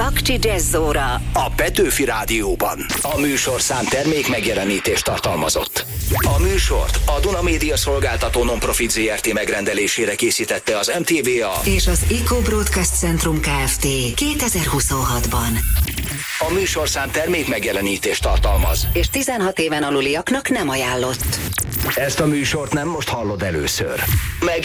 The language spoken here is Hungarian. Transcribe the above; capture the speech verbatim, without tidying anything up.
Zakcsi Jazzóra a Petőfi Rádióban. A műsorszám termék megjelenítést tartalmazott. A műsort a Duna Média Szolgáltató Non-Profit zé er té megrendelésére készítette az em té vé á és az Eco Broadcast Centrum Kft. kétezer-huszonhatban. A műsorszám termék megjelenítést tartalmaz, és tizenhat éven aluliaknak nem ajánlott. Ezt a műsort nem most hallod először. Meg